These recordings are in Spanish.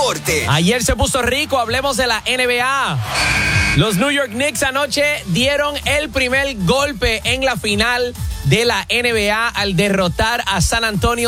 deporte. Ayer se puso rico, hablemos de la NBA. Los New York Knicks anoche dieron el primer golpe en la final de la NBA al derrotar a San Antonio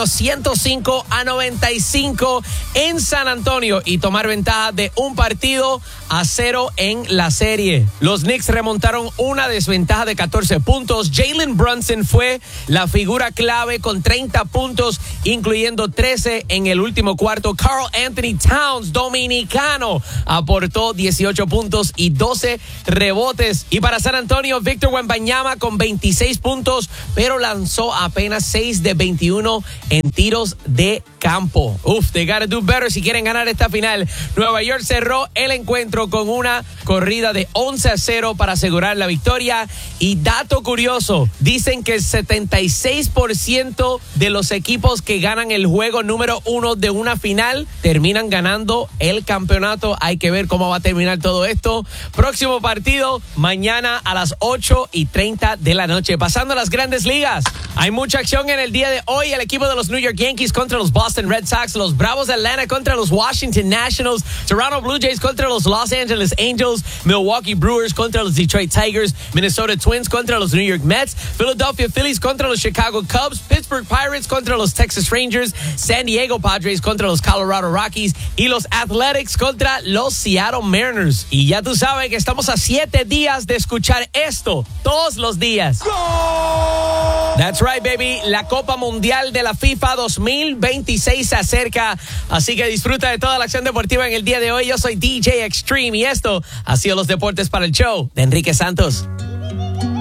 105-95 en San Antonio y tomar ventaja de 1-0 en la serie. Los Knicks remontaron una desventaja de 14 puntos. Jalen Brunson fue la figura clave con 30 puntos, incluyendo 13 en el último cuarto. Karl Anthony Towns, dominicano, aportó 18 puntos y 12 rebotes. Y para San Antonio, Victor Wembanyama con 26 puntos, pero lanzó apenas 6 de 21 en tiros de campo. They gotta do better si quieren ganar esta final. Nueva York cerró el encuentro con una corrida de 11-0 para asegurar la victoria. Y dato curioso, dicen que el 76% de los equipos que ganan el juego número 1 de una final terminan ganando el campeonato. Hay que ver cómo va a terminar todo esto. Próximo partido mañana a las 8:30 de la noche. Pasando a las grandes ligas, hay mucha acción en el día de hoy. El equipo de los New York Yankees contra los Boston Red Sox, los Bravos de Atlanta contra los Washington Nationals, Toronto Blue Jays contra los Los Angeles Angels, Milwaukee Brewers contra los Detroit Tigers, Minnesota Twins contra los New York Mets, Philadelphia Phillies contra los Chicago Cubs, Pittsburgh Pirates contra los Texas Rangers, San Diego Padres contra los Colorado Rockies y los Athletics contra los Seattle Mariners. Y ya tú sabes que estamos a 7 días de escuchar esto todos los días. That's right, baby. La Copa Mundial de la FIFA 2026 se acerca, así que disfruta de toda la acción deportiva en el día de hoy. Yo soy DJ Extreme y esto ha sido los deportes para el show de Enrique Santos.